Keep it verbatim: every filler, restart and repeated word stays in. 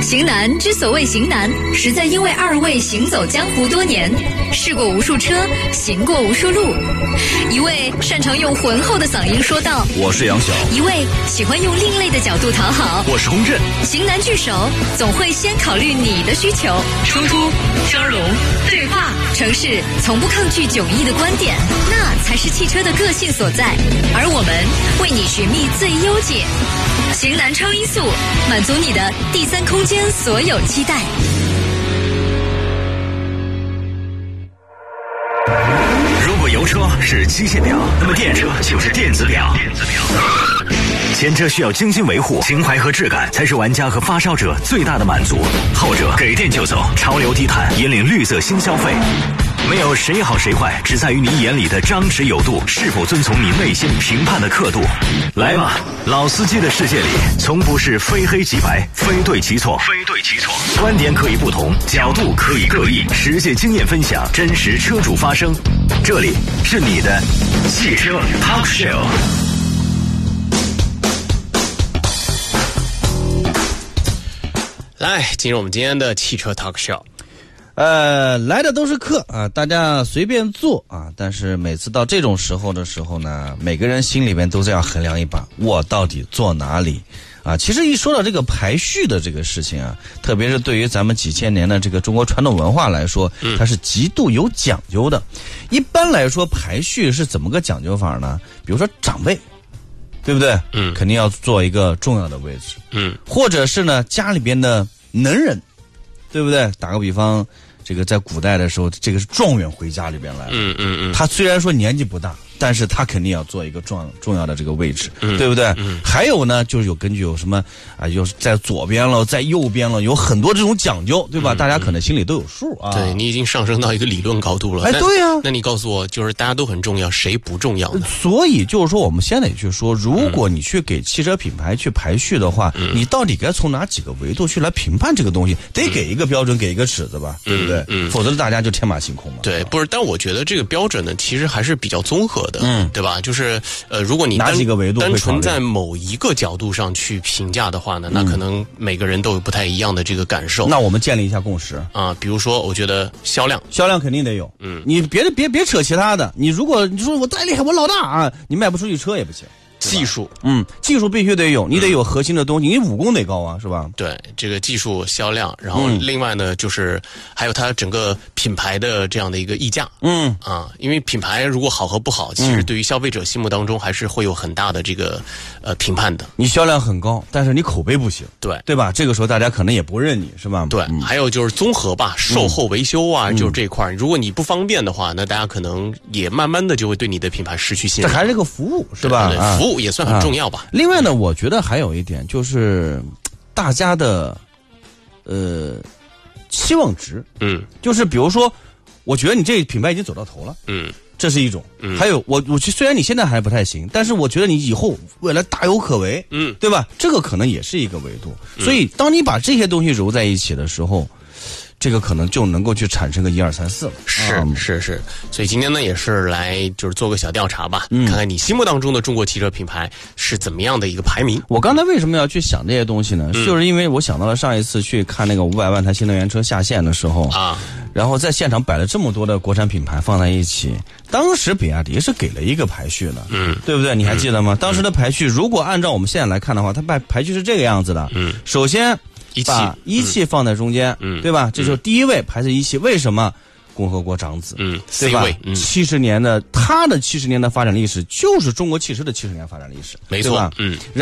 型男之所谓型男，实在因为二位行走江湖多年，试过无数车，行过无数路。一位擅长用浑厚的嗓音说道：“ 我是杨晓。” 一位喜欢用另类的角度讨好：“ 我是洪震。” 型男聚首，总会先考虑你的需求。冲突、交融、对话，城市从不抗拒迥异的观点，那才是汽车的个性所在。而我们为你寻觅最优解。型男超音速，满足你的第三空间所有期待。 如果油车是机械表，那么电车就是电子表。电子表，前车需要精心维护，情怀和质感才是玩家和发烧者最大的满足。后者给电就走，潮流低碳，引领绿色新消费。没有谁好谁坏，只在于你眼里的张弛有度，是否遵从你内心评判的刻度。来吧，老司机的世界里，从不是非黑即白，非对即错，非对即错。观点可以不同，角度可以各异，实际经验分享，真实车主发声。这里是你的汽车 Talk Show。 来，进入我们今天的汽车 Talk Show。 呃，来的都是客啊，大家随便坐啊，但是每次到这种时候的时候呢，每个人心里面都是要衡量一把，我到底坐哪里啊？其实一说到这个排序的这个事情啊，特别是对于咱们几千年的这个中国传统文化来说，它是极度有讲究的。一般来说，排序是怎么个讲究法呢？比如说长辈，对不对？嗯，肯定要做一个重要的位置。嗯，或者是呢，家里边的能人，对不对？打个比方。这个在古代的时候，这个是状元回家里边来的。嗯嗯嗯。他虽然说年纪不大，但是他肯定要做一个重重要的这个位置，嗯、对不对？嗯。还有呢，就是有根据有什么啊，有在左边了，在右边了，有很多这种讲究，对吧？嗯、大家可能心里都有数啊。 对，你已经上升到一个理论高度了。 哎，对呀、啊。 那你告诉我，就是大家都很重要，谁不重要呢？ 所以就是说，我们先得去说，如果你去给汽车品牌去排序的话，嗯、你到底该从哪几个维度去来评判这个东西？得给一个标准，给一个尺子吧，嗯、对不对？嗯。否则大家就天马行空嘛。 对，不是，但我觉得这个标准呢，其实还是比较综合的，嗯，对吧？就是呃，如果你单哪几个维度单纯在某一个角度上去评价的话呢，那可能每个人都有不太一样的这个感受。 那我们建立一下共识啊、呃，比如说，我觉得销量， 销量肯定得有，嗯，你别别别扯其他的，你如果你说我再厉害，我老大啊，你卖不出去车也不行。 技术， 嗯，技术必须得有，你得有核心的东西，你武功得高啊，是吧？ 对，这个技术、销量，然后另外呢，就是还有它整个品牌的这样的一个溢价，嗯啊，因为品牌如果好和不好，其实对于消费者心目当中还是会有很大的这个呃评判的。 你销量很高，但是你口碑不行， 对对吧？这个时候大家可能也不认你，是吧？ 对，嗯、还有就是综合吧，售后维修啊，嗯、就是这一块，如果你不方便的话，那大家可能也慢慢的就会对你的品牌失去信任。 这还是个服务，是吧？ 对对，服务也算很重要吧。 啊、另外呢，我觉得还有一点就是，大家的呃期望值，嗯，就是比如说，我觉得你这品牌已经走到头了，嗯，这是一种。嗯、还有我我虽然你现在还不太行，但是我觉得你以后未来大有可为，嗯，对吧？这个可能也是一个维度。嗯、所以，当你把这些东西揉在一起的时候。这个可能就能够去产生个一二三四了， 是、嗯、是是，所以今天呢也是来就是做个小调查吧，嗯、看看你心目当中的中国汽车品牌是怎么样的一个排名。 我刚才为什么要去想这些东西呢？嗯、就是因为我想到了上一次去看那个五百万台新能源车下线的时候啊，然后在现场摆了这么多的国产品牌放在一起，当时比亚迪是给了一个排序的，嗯，对不对？你还记得吗？嗯、当时的排序如果按照我们现在来看的话，它排排序是这个样子的，嗯，首先。把一汽放在中间，嗯，对吧？这就是第一位排在一汽，为什么？共和国长子，嗯，对吧？七十年的他的七十年的发展历史，就是中国汽车的七十年发展历史， 没错，嗯。